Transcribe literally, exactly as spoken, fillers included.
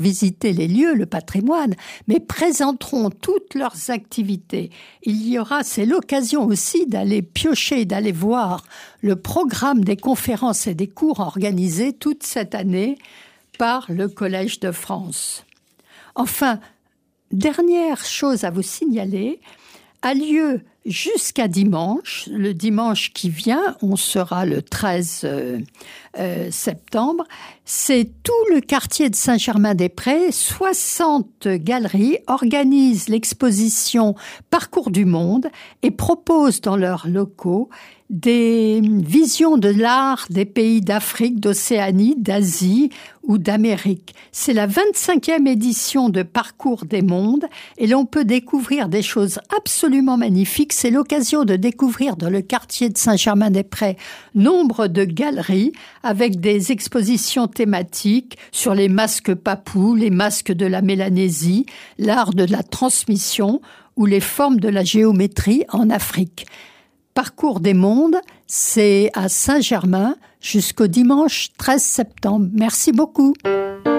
visiter les lieux, le patrimoine, mais présenteront toutes leurs activités. Il y aura, c'est l'occasion aussi d'aller piocher, d'aller voir le programme des conférences et des cours organisés toute cette année par le Collège de France. Enfin, dernière chose à vous signaler, a lieu jusqu'à dimanche, le dimanche qui vient, on sera le treize euh, euh, septembre, c'est tout le quartier de Saint-Germain-des-Prés, soixante galeries organisent l'exposition Parcours du monde et proposent dans leurs locaux des visions de l'art des pays d'Afrique, d'Océanie, d'Asie ou d'Amérique. C'est la vingt-cinquième édition de Parcours des mondes et l'on peut découvrir des choses absolument magnifiques. C'est l'occasion de découvrir dans le quartier de Saint-Germain-des-Prés nombre de galeries avec des expositions thématiques sur les masques papous, les masques de la Mélanésie, l'art de la transmission ou les formes de la géométrie en Afrique. Parcours des mondes, c'est à Saint-Germain jusqu'au dimanche treize septembre. Merci beaucoup.